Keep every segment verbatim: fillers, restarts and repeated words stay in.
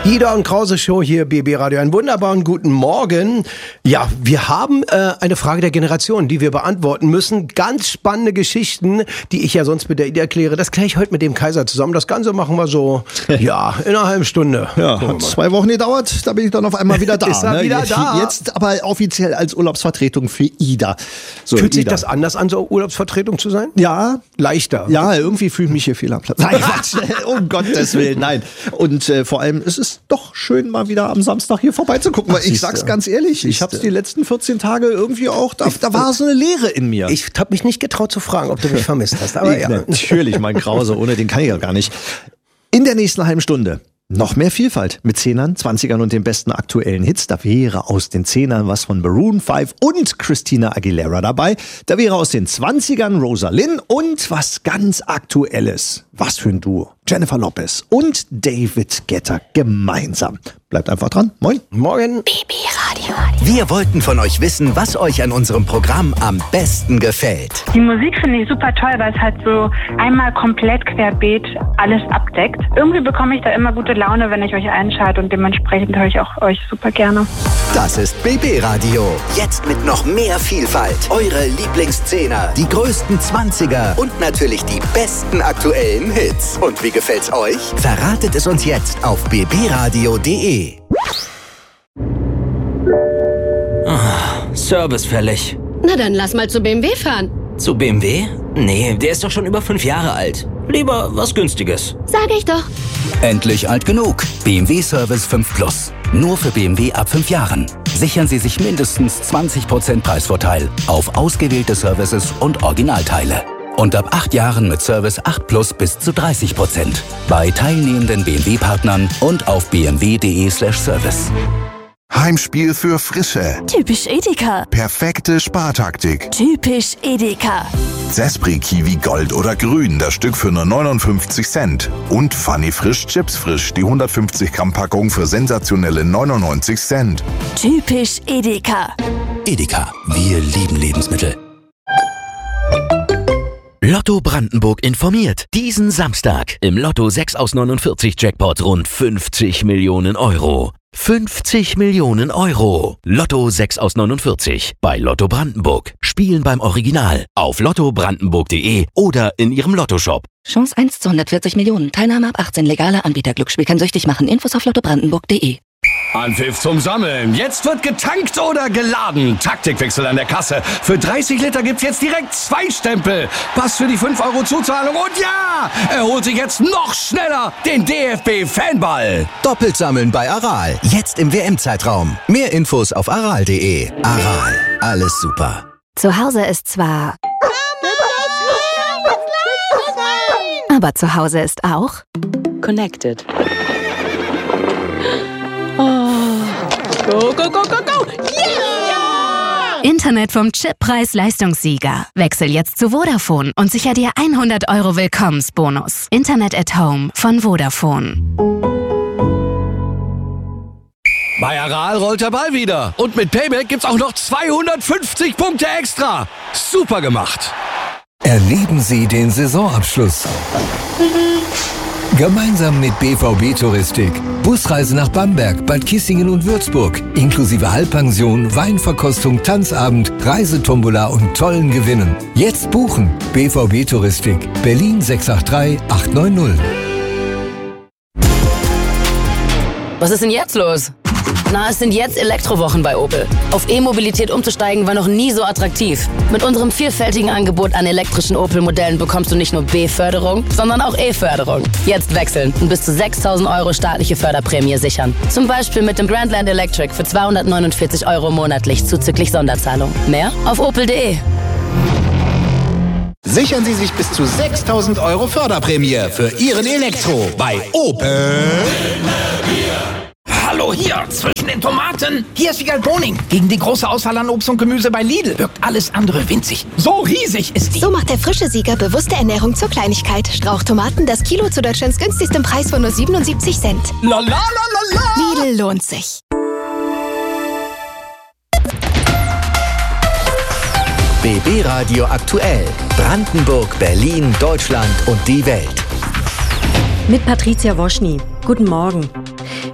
Die Ida und Krause Show hier, B B Radio. Einen wunderbaren guten Morgen. Ja, wir haben äh, eine Frage der Generation, die wir beantworten müssen. Ganz spannende Geschichten, die ich ja sonst mit der Ida erkläre. Das kläre ich heute mit dem Kaiser zusammen. Das Ganze machen wir so, ja, in einer halben Stunde. Ja, hat zwei Wochen gedauert, da bin ich dann auf einmal wieder da. Ist er ne? wieder jetzt, da? Jetzt aber offiziell als Urlaubsvertretung für Ida. So, Fühlt sich Ida. das anders an, so Urlaubsvertretung zu sein? Ja. Leichter. Ja, irgendwie fühle ich mich hier fehl am Platz. Nein, Quatsch. Um Gottes Willen, nein. Und äh, vor allem, es ist doch schön, mal wieder am Samstag hier vorbeizugucken. Weil ich sag's ganz ehrlich, ich hab's die letzten vierzehn Tage irgendwie auch, da, da war so eine Leere in mir. Ich habe mich nicht getraut zu fragen, ob du mich vermisst hast. Aber ja. Natürlich, mein Krause, ohne den kann ich ja gar nicht. In der nächsten halben Stunde noch mehr Vielfalt mit Zehnern, Zwanzigern und den besten aktuellen Hits. Da wäre aus den Zehnern was von Maroon fünf und Christina Aguilera dabei. Da wäre aus den Zwanzigern Rosalind und was ganz Aktuelles. Was für ein Duo. Jennifer Lopez und David Guetta gemeinsam. Bleibt einfach dran. Moin. Morgen. B B Radio. Wir wollten von euch wissen, was euch an unserem Programm am besten gefällt. Die Musik finde ich super toll, weil es halt so einmal komplett querbeet alles abdeckt. Irgendwie bekomme ich da immer gute Laune, wenn ich euch einschalte und dementsprechend höre ich auch euch super gerne. Das ist B B Radio. Jetzt mit noch mehr Vielfalt. Eure Lieblingszehner, die größten Zwanziger und natürlich die besten aktuellen Hits. Und wie gefällt's euch? Verratet es uns jetzt auf b b radio punkt d e. Oh, Service fällig. Na dann lass mal zu B M W fahren. Zu B M W? Nee, der ist doch schon über fünf Jahre alt. Lieber was Günstiges. Sag ich doch. Endlich alt genug. B M W Service fünf Plus. Nur für B M W ab fünf Jahren. Sichern Sie sich mindestens zwanzig Prozent Preisvorteil auf ausgewählte Services und Originalteile. Und ab acht Jahren mit Service acht Plus bis zu dreißig Prozent. Bei teilnehmenden B M W-Partnern und auf b m w punkt d e slash service. Heimspiel für Frische. Typisch Edeka. Perfekte Spartaktik. Typisch Edeka. Zespri Kiwi Gold oder Grün, das Stück für nur neunundfünfzig Cent. Und Funny Frisch Chips Frisch, die hundertfünfzig Gramm Packung für sensationelle neunundneunzig Cent. Typisch Edeka. Edeka, wir lieben Lebensmittel. Lotto Brandenburg informiert. Diesen Samstag im Lotto sechs aus neunundvierzig Jackpot rund fünfzig Millionen Euro. fünfzig Millionen Euro. Lotto sechs aus neunundvierzig bei Lotto Brandenburg. Spielen beim Original auf lotto brandenburg punkt d e oder in Ihrem Lottoshop. Chance eins zu hundertvierzig Millionen. Teilnahme ab achtzehn. Legaler Anbieter. Glücksspiel kann süchtig machen. Infos auf lotto brandenburg punkt d e. Anpfiff zum Sammeln. Jetzt wird getankt oder geladen. Taktikwechsel an der Kasse. Für dreißig Liter gibt's jetzt direkt zwei Stempel. Pass für die fünf Euro Zuzahlung. Und ja, er holt sich jetzt noch schneller den D F B-Fanball. Doppelt sammeln bei Aral. Jetzt im W M-Zeitraum. Mehr Infos auf aral punkt d e. Aral. Alles super. Zu Hause ist zwar... Aber zu Hause ist auch... Connected. Oh. Go, go, go, go, go! Yeah! Internet vom Chippreis-Leistungssieger. Wechsel jetzt zu Vodafone und sicher dir hundert Euro Willkommensbonus. Internet at Home von Vodafone. Bei Aral rollt der Ball wieder. Und mit Payback gibt's auch noch zweihundertfünfzig Punkte extra. Super gemacht. Erleben Sie den Saisonabschluss. Gemeinsam mit B V B Touristik. Busreise nach Bamberg, Bad Kissingen und Würzburg. Inklusive Halbpension, Weinverkostung, Tanzabend, Reisetombola und tollen Gewinnen. Jetzt buchen. B V B Touristik. Berlin sechs acht drei acht neun null. Was ist denn jetzt los? Na, es sind jetzt Elektrowochen bei Opel. Auf E-Mobilität umzusteigen war noch nie so attraktiv. Mit unserem vielfältigen Angebot an elektrischen Opel-Modellen bekommst du nicht nur B-Förderung, sondern auch E-Förderung. Jetzt wechseln und bis zu sechstausend Euro staatliche Förderprämie sichern. Zum Beispiel mit dem Grandland Electric für zweihundertneunundvierzig Euro monatlich zuzüglich Sonderzahlung. Mehr auf opel punkt d e. Sichern Sie sich bis zu sechstausend Euro Förderprämie für Ihren Elektro bei Opel. Hallo, hier, zwischen den Tomaten. Hier ist Wiegald Boning. Gegen die große Auswahl an Obst und Gemüse bei Lidl wirkt alles andere winzig. So riesig ist die. So macht der frische Sieger bewusste Ernährung zur Kleinigkeit. Strauchtomaten, das Kilo zu Deutschlands günstigstem Preis von nur siebenundsiebzig Cent. La la la la la. Lidl lohnt sich. B B Radio aktuell. Brandenburg, Berlin, Deutschland und die Welt. Mit Patricia Woschny. Guten Morgen.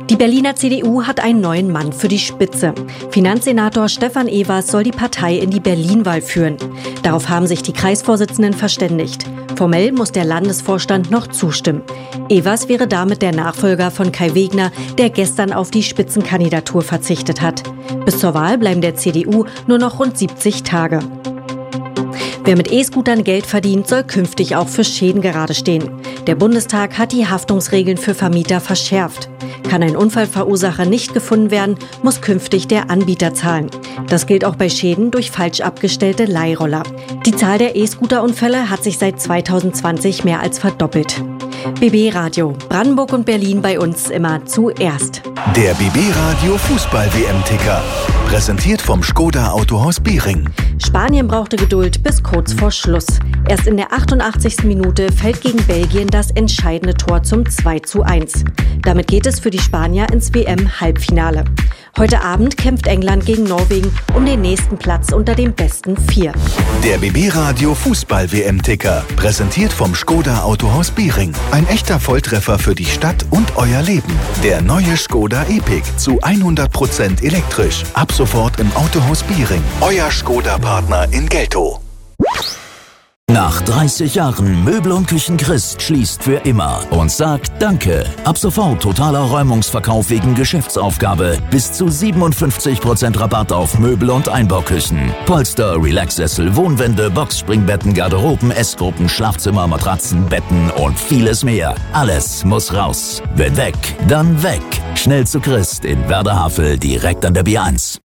Die Berliner C D U hat einen neuen Mann für die Spitze. Finanzsenator Stefan Evers soll die Partei in die Berlin-Wahl führen. Darauf haben sich die Kreisvorsitzenden verständigt. Formell muss der Landesvorstand noch zustimmen. Evers wäre damit der Nachfolger von Kai Wegner, der gestern auf die Spitzenkandidatur verzichtet hat. Bis zur Wahl bleiben der C D U nur noch rund siebzig Tage. Wer mit E-Scootern Geld verdient, soll künftig auch für Schäden gerade stehen. Der Bundestag hat die Haftungsregeln für Vermieter verschärft. Kann ein Unfallverursacher nicht gefunden werden, muss künftig der Anbieter zahlen. Das gilt auch bei Schäden durch falsch abgestellte Leihroller. Die Zahl der E-Scooter-Unfälle hat sich seit zweitausendzwanzig mehr als verdoppelt. B B Radio. Brandenburg und Berlin bei uns immer zuerst. Der B B Radio Fußball-W M-Ticker. Präsentiert vom Skoda Autohaus Biering. Spanien brauchte Geduld bis kurz vor Schluss. Erst in der achtundachtzigsten Minute fällt gegen Belgien das entscheidende Tor zum zwei zu eins. Damit geht es für die Spanier ins W M-Halbfinale. Heute Abend kämpft England gegen Norwegen um den nächsten Platz unter den besten vier. Der B B Radio Fußball-W M-Ticker. Präsentiert vom Skoda Autohaus Biering. Ein echter Volltreffer für die Stadt und euer Leben. Der neue Skoda Epic zu hundert Prozent elektrisch. Ab sofort im Autohaus Biering. Euer Skoda-Partner in Geltow. Nach dreißig Jahren Möbel und Küchen Christ schließt für immer und sagt Danke. Ab sofort totaler Räumungsverkauf wegen Geschäftsaufgabe. Bis zu siebenundfünfzig Prozent Rabatt auf Möbel und Einbauküchen. Polster, Relaxsessel, Wohnwände, Boxspringbetten, Garderoben, Essgruppen, Schlafzimmer, Matratzen, Betten und vieles mehr. Alles muss raus. Wenn weg, dann weg. Schnell zu Christ in Werder-Havel, direkt an der B eins.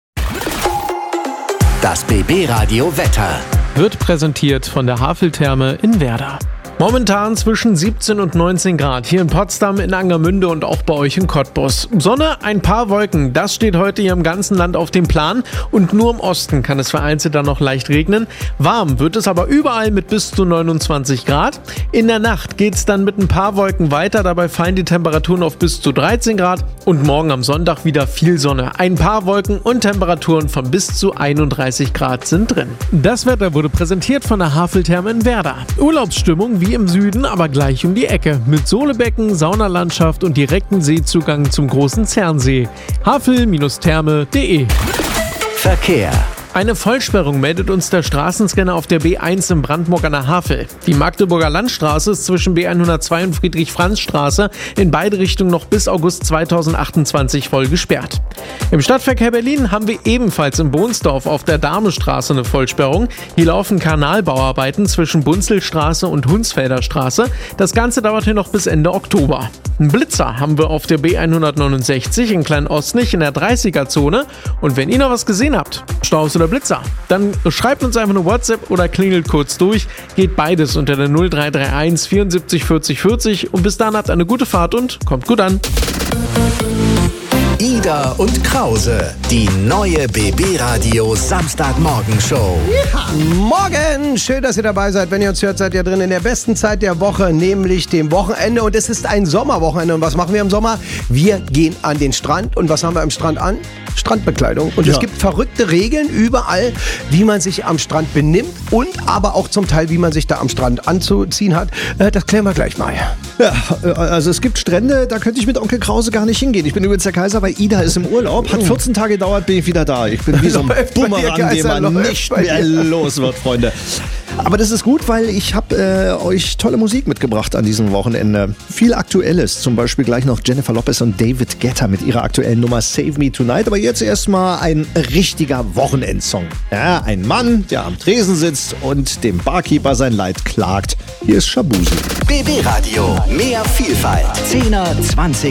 Das B B Radio Wetter wird präsentiert von der Haveltherme in Werder. Momentan zwischen siebzehn und neunzehn Grad hier in Potsdam, in Angermünde und auch bei euch in Cottbus. Sonne, ein paar Wolken, das steht heute hier im ganzen Land auf dem Plan und nur im Osten kann es vereinzelt dann noch leicht regnen. Warm wird es aber überall mit bis zu neunundzwanzig Grad. In der Nacht geht es dann mit ein paar Wolken weiter, dabei fallen die Temperaturen auf bis zu dreizehn Grad und morgen am Sonntag wieder viel Sonne. Ein paar Wolken und Temperaturen von bis zu einunddreißig Grad sind drin. Das Wetter wurde präsentiert von der Haveltherme in Werder. Urlaubsstimmung wie im Süden, aber gleich um die Ecke. Mit Sohlebecken, Saunalandschaft und direkten Seezugang zum großen Zernsee. havel Therme punkt de Verkehr. Eine Vollsperrung meldet uns der Straßenscanner auf der B eins in Brandenburg an der Havel. Die Magdeburger Landstraße ist zwischen B hundertzwei und Friedrich-Franz-Straße in beide Richtungen noch bis August zweitausendachtundzwanzig voll gesperrt. Im Stadtverkehr Berlin haben wir ebenfalls in Bohnsdorf auf der Damestraße eine Vollsperrung. Hier laufen Kanalbauarbeiten zwischen Bunzelstraße und Hunsfelder Straße. Das Ganze dauert hier noch bis Ende Oktober. Einen Blitzer haben wir auf der B hundertneunundsechzig in Klein-Ostnich in der dreißiger-Zone. Und wenn ihr noch was gesehen habt, Staus oder Blitzer, dann schreibt uns einfach eine WhatsApp oder klingelt kurz durch. Geht beides unter der null drei drei eins vierundsiebzig vierzig vierzig und bis dann habt eine gute Fahrt und kommt gut an. Ida und Krause, die neue B B Radio Samstagmorgen-Show. Ja, morgen! Schön, dass ihr dabei seid. Wenn ihr uns hört, seid ihr drin in der besten Zeit der Woche, nämlich dem Wochenende. Und es ist ein Sommerwochenende. Und was machen wir im Sommer? Wir gehen an den Strand. Und was haben wir am Strand an? Strandbekleidung. Und ja. Es gibt verrückte Regeln überall, wie man sich am Strand benimmt und aber auch zum Teil, wie man sich da am Strand anzuziehen hat. Das klären wir gleich mal. Ja, also es gibt Strände, da könnte ich mit Onkel Krause gar nicht hingehen. Ich bin übrigens der Kaiser, weil Ida ist im Urlaub. Hat vierzehn Tage gedauert, bin ich wieder da. Ich bin wie so ein Bumerang, den man nicht mehr los wird, Freunde. Aber das ist gut, weil ich habe äh, euch tolle Musik mitgebracht an diesem Wochenende. Viel Aktuelles, zum Beispiel gleich noch Jennifer Lopez und David Guetta mit ihrer aktuellen Nummer Save Me Tonight. Aber jetzt erstmal ein richtiger Wochenendsong. Ja, ein Mann, der am Tresen sitzt und dem Barkeeper sein Leid klagt. Hier ist Shabuzi. B B Radio, mehr Vielfalt. Zehner, Zwanziger